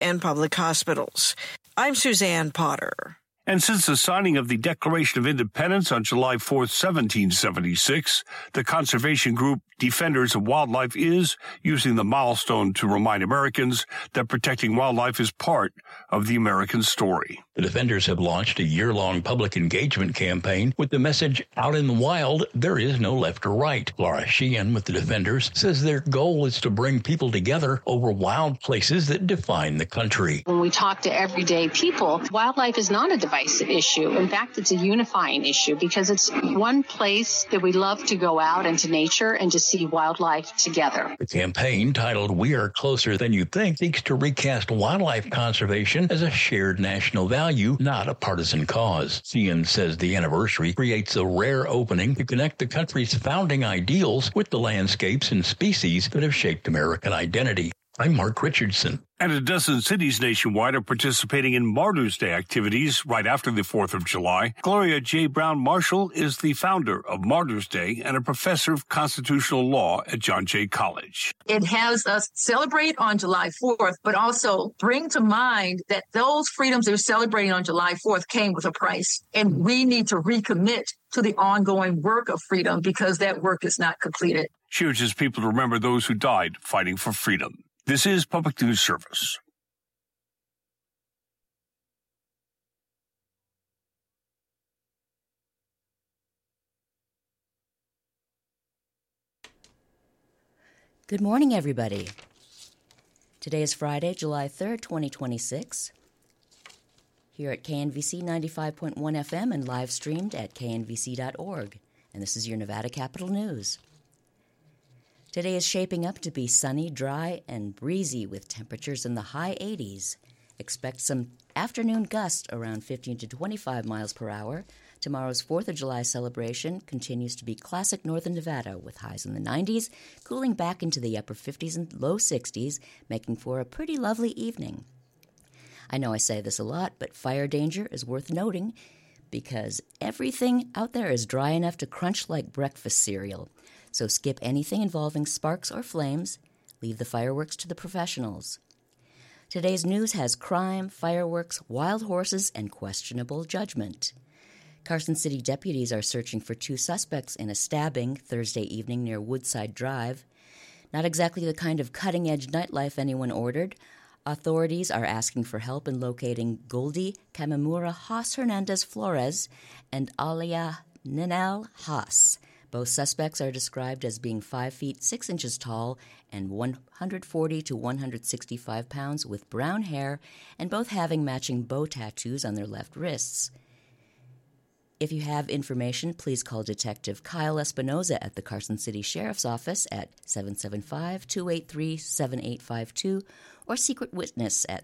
and public hospitals. I'm Suzanne Potter. And since the signing of the Declaration of Independence on July 4th, 1776, the conservation group Defenders of Wildlife is using the milestone to remind Americans that protecting wildlife is part of the American story. The Defenders have launched a year-long public engagement campaign with the message, out in the wild, there is no left or right. Laura Sheehan with the Defenders says their goal is to bring people together over wild places that define the country. When we talk to everyday people, wildlife is not a divisive issue. In fact, it's a unifying issue because it's one place that we love to go out into nature and to see wildlife together. The campaign, titled We Are Closer Than You Think, seeks to recast wildlife conservation as a shared national value, not a partisan cause. Sheehan says the anniversary creates a rare opening to connect the country's founding ideals with the landscapes and species that have shaped American identity. I'm Mark Richardson. And a dozen cities nationwide are participating in Martyrs' Day activities right after the 4th of July. Gloria J. Brown Marshall is the founder of Martyrs' Day and a professor of constitutional law at John Jay College. It has us celebrate on July 4th, but also bring to mind that those freedoms that we're celebrating on July 4th came with a price. And we need to recommit to the ongoing work of freedom because that work is not completed. She urges people to remember those who died fighting for freedom. This is Public News Service. Good morning, everybody. Today is Friday, July 3rd, 2026. Here at KNVC 95.1 FM and live streamed at knvc.org. And this is your Nevada Capital News. Today is shaping up to be sunny, dry, and breezy with temperatures in the high 80s. Expect some afternoon gusts around 15 to 25 miles per hour. Tomorrow's 4th of July celebration continues to be classic northern Nevada with highs in the 90s, cooling back into the upper 50s and low 60s, making for a pretty lovely evening. I know I say this a lot, but fire danger is worth noting because everything out there is dry enough to crunch like breakfast cereal. So skip anything involving sparks or flames. Leave the fireworks to the professionals. Today's news has crime, fireworks, wild horses, and questionable judgment. Carson City deputies are searching for 2 suspects in a stabbing Thursday evening near Woodside Drive. Not exactly the kind of cutting-edge nightlife anyone ordered. Authorities are asking for help in locating Goldie Kamimura Haas Hernandez Flores and Alia Ninel Haas. Both suspects are described as being 5 feet 6 inches tall and 140 to 165 pounds with brown hair and both having matching bow tattoos on their left wrists. If you have information, please call Detective Kyle Espinoza at the Carson City Sheriff's Office at 775-283-7852 or Secret Witness at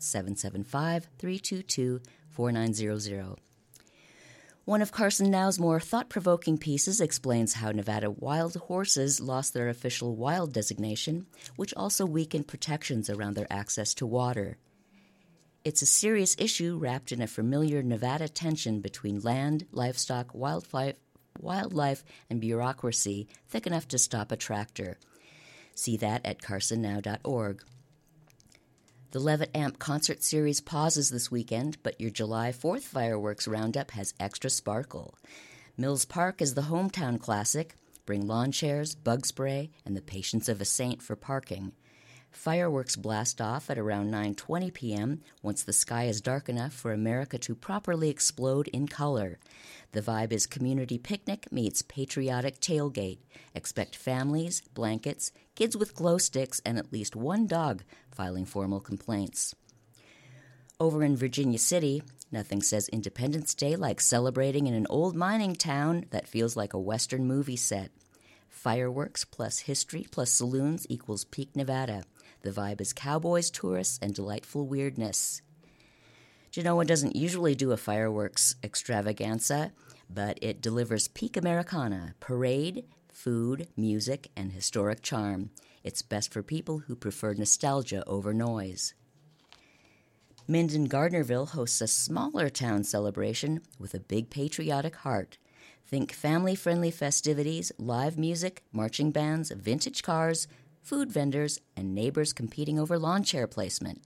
775-322-4900. One of Carson Now's more thought-provoking pieces explains how Nevada wild horses lost their official wild designation, which also weakened protections around their access to water. It's a serious issue wrapped in a familiar Nevada tension between land, livestock, wildlife, and bureaucracy thick enough to stop a tractor. See that at carsonnow.org. The Levitt Amp concert series pauses this weekend, but your July 4th fireworks roundup has extra sparkle. Mills Park is the hometown classic. Bring lawn chairs, bug spray, and the patience of a saint for parking. Fireworks blast off at around 9:20 p.m. once the sky is dark enough for America to properly explode in color. The vibe is community picnic meets patriotic tailgate. Expect families, blankets, kids with glow sticks, and at least one dog filing formal complaints. Over in Virginia City, nothing says Independence Day like celebrating in an old mining town that feels like a Western movie set. Fireworks plus history plus saloons equals peak Nevada. The vibe is cowboys, tourists, and delightful weirdness. Genoa doesn't usually do a fireworks extravaganza, but it delivers peak Americana, parade, food, music, and historic charm. It's best for people who prefer nostalgia over noise. Minden Gardnerville hosts a smaller town celebration with a big patriotic heart. Think family-friendly festivities, live music, marching bands, vintage cars, food vendors, and neighbors competing over lawn chair placement.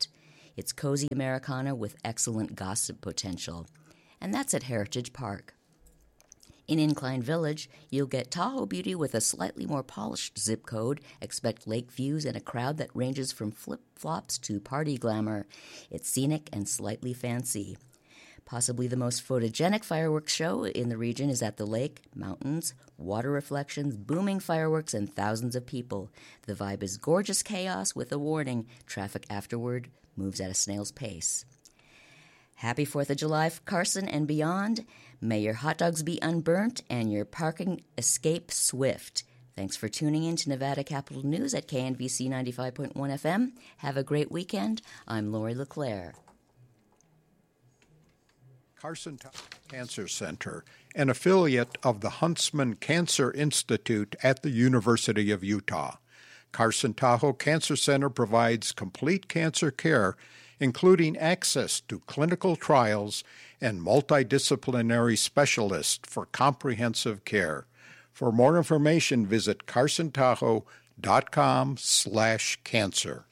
It's cozy Americana with excellent gossip potential. And that's at Heritage Park. In Incline Village, you'll get Tahoe beauty with a slightly more polished zip code. Expect lake views and a crowd that ranges from flip-flops to party glamour. It's scenic and slightly fancy. Possibly the most photogenic fireworks show in the region is at the lake, mountains, water reflections, booming fireworks, and thousands of people. The vibe is gorgeous chaos with a warning. Traffic afterward moves at a snail's pace. Happy 4th of July, Carson and beyond. May your hot dogs be unburnt and your parking escape swift. Thanks for tuning in to Nevada Capital News at KNVC 95.1 FM. Have a great weekend. I'm Lori LeClaire. Carson Cancer Center, an affiliate of the Huntsman Cancer Institute at the University of Utah. Carson Tahoe Cancer Center provides complete cancer care, including access to clinical trials and multidisciplinary specialists for comprehensive care. For more information, visit carsontahoe.com/cancer.